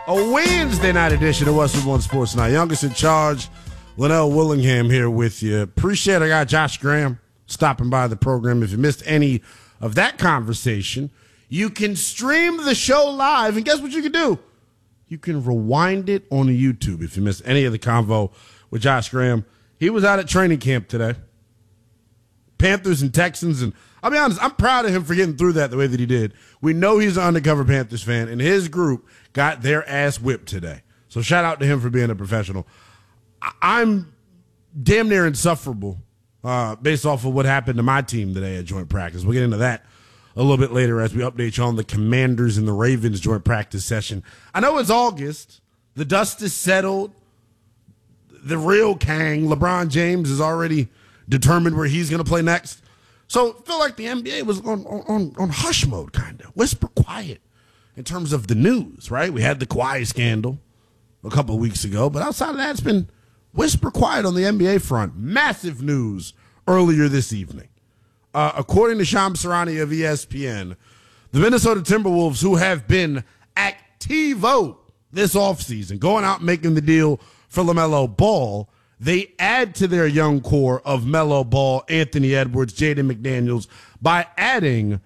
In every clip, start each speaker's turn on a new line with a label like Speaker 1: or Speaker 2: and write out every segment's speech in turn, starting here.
Speaker 1: A Wednesday night edition of Westwood One Sports Night. Youngest in charge, Linnell Willingham here with you. Appreciate our guy Josh Graham stopping by the program. If you missed any of that conversation, you can stream the show live, and guess what you can do? You can rewind it on YouTube if you missed any of the convo with Josh Graham. He was out at training camp today. Panthers and Texans, and I'll be honest, I'm proud of him for getting through that the way that he did. We know he's an undercover Panthers fan, and his group got their ass whipped today. So shout out to him for being a professional. I'm damn near insufferable based off of what happened to my team today at joint practice. We'll get into that a little bit later as we update you on the Commanders and the Ravens joint practice session. I know it's August. The dust is settled. The real Kang, LeBron James, is already determined where he's going to play next. So I feel like the NBA was on hush mode, kind of. Whisper quiet in terms of the news, right? We had the Kawhi scandal a couple of weeks ago, but outside of that, it's been whisper quiet on the NBA front. Massive news earlier this evening. According to Shams Charania of ESPN, the Minnesota Timberwolves, who have been activo this offseason, going out and making the deal for LaMelo Ball, they add to their young core of Melo Ball, Anthony Edwards, Jaden McDaniels by adding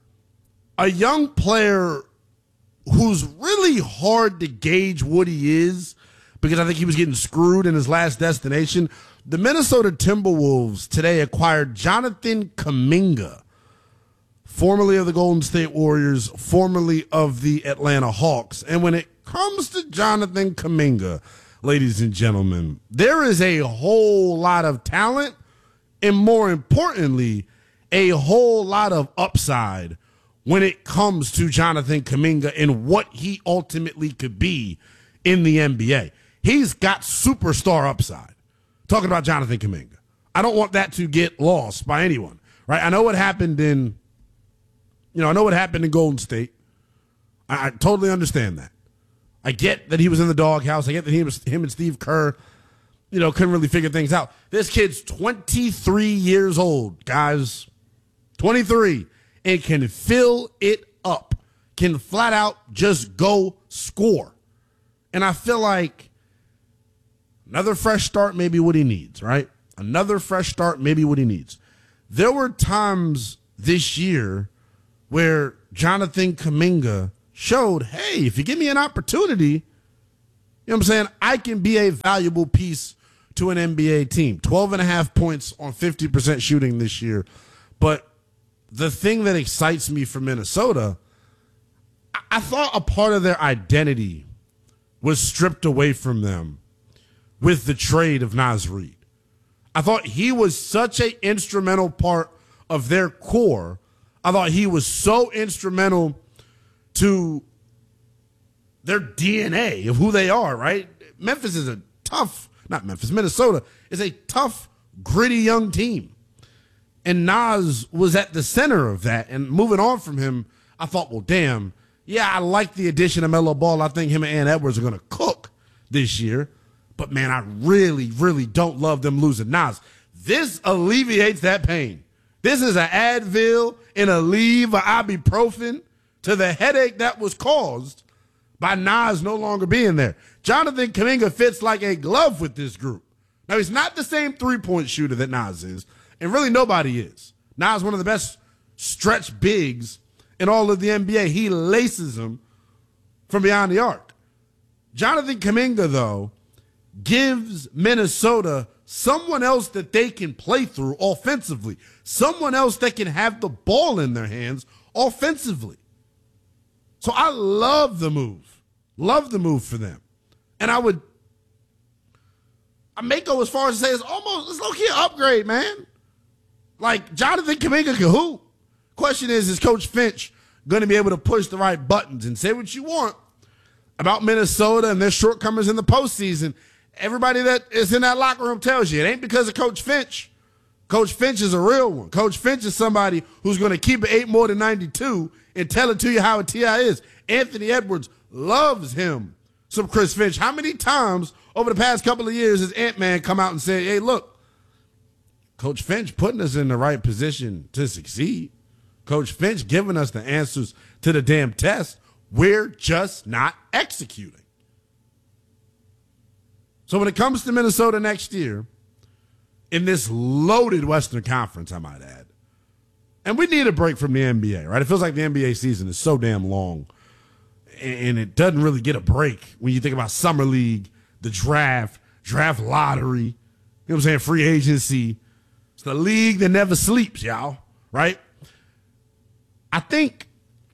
Speaker 1: a young player who's really hard to gauge what he is because I think he was getting screwed in his last destination. The Minnesota Timberwolves today acquired Jonathan Kuminga, formerly of the Golden State Warriors, formerly of the Atlanta Hawks. And when it comes to Jonathan Kuminga, ladies and gentlemen, there is a whole lot of talent and, more importantly, a whole lot of upside when it comes to Jonathan Kuminga and what he ultimately could be in the NBA. He's got superstar upside. Talking about Jonathan Kuminga. I don't want that to get lost by anyone, right? I know what happened in Golden State. I totally understand that. I get that he was in the doghouse. I get that him and Steve Kerr, couldn't really figure things out. This kid's 23 years old, guys. 23. And can fill it up. Can flat out just go score. And I feel like another fresh start may be what he needs, right? Another fresh start may be what he needs. There were times this year where Jonathan Kuminga showed, hey, if you give me an opportunity, you know what I'm saying, I can be a valuable piece to an NBA team. 12.5 points on 50% shooting this year. But the thing that excites me for Minnesota, I thought a part of their identity was stripped away from them with the trade of Naz Reid. I thought he was such an instrumental part of their core. I thought he was so instrumental to their DNA of who they are, right? Minnesota is a tough, gritty young team. And Naz was at the center of that. And moving on from him, I thought, well, damn, yeah, I like the addition of Melo Ball. I think him and Ant Edwards are going to cook this year. But, man, I really, really don't love them losing Naz. This alleviates that pain. This is an Advil and a Aleve, an ibuprofen to the headache that was caused by Naz no longer being there. Jonathan Kuminga fits like a glove with this group. Now, he's not the same three-point shooter that Naz is, and really nobody is. Naz is one of the best stretch bigs in all of the NBA. He laces them from beyond the arc. Jonathan Kuminga, though, gives Minnesota someone else that they can play through offensively, someone else that can have the ball in their hands offensively. So I love the move. Love the move for them. And I may go as far as to say it's low-key an upgrade, man. Like, Jonathan Kuminga can hoop. Question is Coach Finch going to be able to push the right buttons? And say what you want about Minnesota and their shortcomings in the postseason. Everybody that is in that locker room tells you it ain't because of Coach Finch. Coach Finch is a real one. Coach Finch is somebody who's going to keep it 8 more than 92 and tell it to you how a TI is. Anthony Edwards loves him some Chris Finch. How many times over the past couple of years has Ant-Man come out and said, hey, look, Coach Finch putting us in the right position to succeed. Coach Finch giving us the answers to the damn test. We're just not executing. So when it comes to Minnesota next year, in this loaded Western Conference, I might add, and we need a break from the NBA, right? It feels like the NBA season is so damn long, and it doesn't really get a break when you think about Summer League, the draft lottery, you know what I'm saying, free agency. It's the league that never sleeps, y'all, right? I think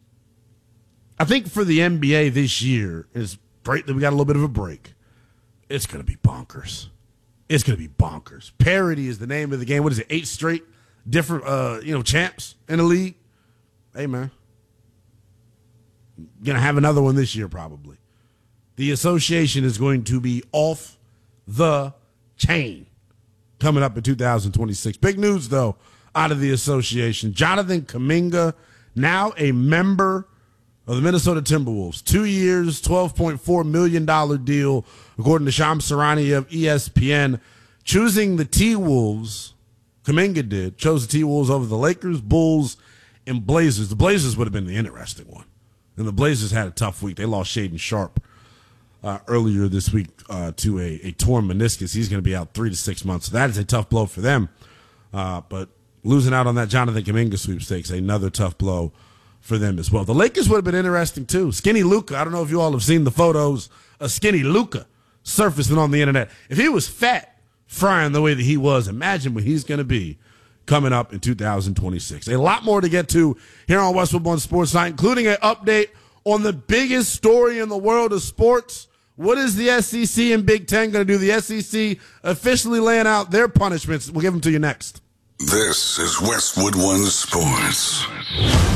Speaker 1: for the NBA this year, it's great that we got a little bit of a break. It's going to be bonkers. It's going to be bonkers. Parity is the name of the game. What is it, 8 straight different champs in the league? Hey, man. Going to have another one this year probably. The association is going to be off the chain coming up in 2026. Big news, though, out of the association. Jonathan Kuminga, now a member of the Minnesota Timberwolves. 2 years, $12.4 million deal, according to Shams Charania of ESPN. Choosing the T-Wolves, Kuminga chose the T-Wolves over the Lakers, Bulls, and Blazers. The Blazers would have been the interesting one. And the Blazers had a tough week. They lost Shaedon Sharpe earlier this week to a torn meniscus. He's going to be out 3 to 6 months. So that is a tough blow for them. But losing out on that Jonathan Kuminga sweepstakes, another tough blow for them as well. The Lakers would have been interesting too. Skinny Luka. I don't know if you all have seen the photos of Skinny Luka surfacing on the internet. If he was fat, frying the way that he was, imagine what he's going to be coming up in 2026. A lot more to get to here on Westwood One Sports Night, including an update on the biggest story in the world of sports. What is the SEC and Big Ten going to do? The SEC officially laying out their punishments. We'll give them to you next.
Speaker 2: This is Westwood One Sports.